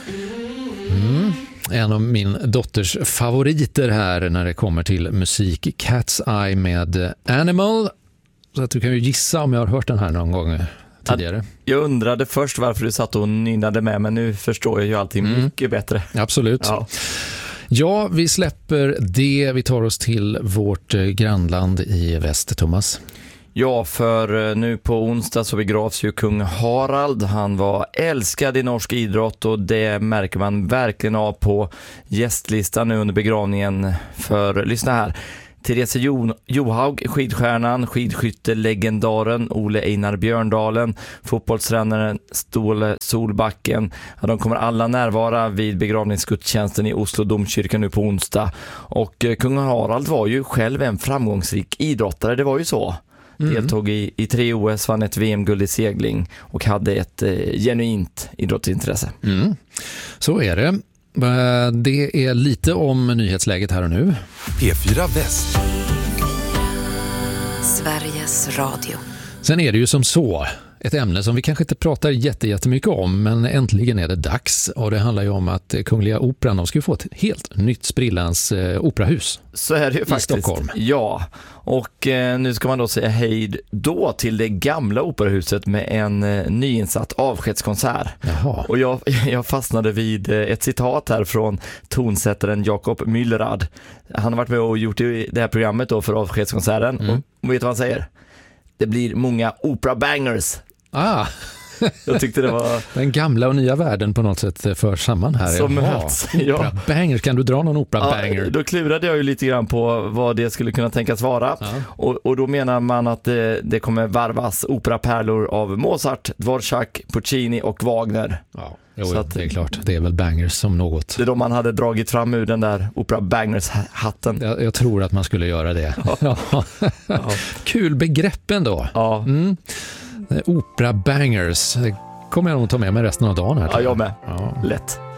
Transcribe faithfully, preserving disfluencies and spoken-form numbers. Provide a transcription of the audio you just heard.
Mm. En av min dotters favoriter här när det kommer till musik, Cat's Eye med Animal. Så att du kan ju gissa om jag har hört den här någon gång tidigare. Jag undrade först varför du satt och nynnade med, men nu förstår jag ju allting mm. mycket bättre. Absolut. Ja. Ja, vi släpper det. Vi tar oss till vårt grannland i väst, Thomas. Ja, för nu på onsdag så begravs ju kung Harald. Han var älskad i norsk idrott och det märker man verkligen av på gästlistan nu under begravningen. För, lyssna här, Therese jo- Johaug, skidstjärnan, skidskyttelegendaren Ole Einar Björndalen, fotbollstränaren Ståle Solbacken. Ja, de kommer alla närvara vid begravningsgudstjänsten i Oslo domkyrkan nu på onsdag. Och eh, kung Harald var ju själv en framgångsrik idrottare, det var ju så. Mm. Deltog i, i tre O S, vann ett V M-guld i segling och hade ett eh, genuint idrottsintresse. Mm. Så är det. Det är lite om nyhetsläget här och nu. P fyra Väst. Sveriges Radio. Sen är det ju som så, ett ämne som vi kanske inte pratar jätte, jättemycket om, men äntligen är det dags. Och det handlar ju om att Kungliga Operan, de ska ju få ett helt nytt sprillans eh, operahus. Så är det ju faktiskt. I Stockholm. Ja, och eh, nu ska man då säga hej då till det gamla operahuset med en eh, nyinsatt avskedskonsert. Jaha. Och jag, jag fastnade vid eh, ett citat här från tonsättaren Jakob Müllerad. Han har varit med och gjort det här programmet då för avskedskonserten. Mm. Och, och vet du vad han säger? Det blir många opera-bangers. Ah, jag tyckte det var... Den gamla och nya världen på något sätt för samman här. Som möts. Ja. Opera-bangers, kan du dra någon opera-banger? Ja, då klurade jag ju lite grann på vad det skulle kunna tänkas vara. Ja. Och, och då menar man att det, det kommer varvas operapärlor av Mozart, Dvorak, Puccini och Wagner. Ja. Jo, så att, det är klart, det är väl bangers som något. Det är då man hade dragit fram ur den där opera bangers-hatten. Jag, jag tror att man skulle göra det. Ja. Ja. Kul begrepp ändå. Ja. Mm. Opera bangers, det kommer jag nog ta med mig resten av dagen här. Ja, jag med. Ja. Lätt.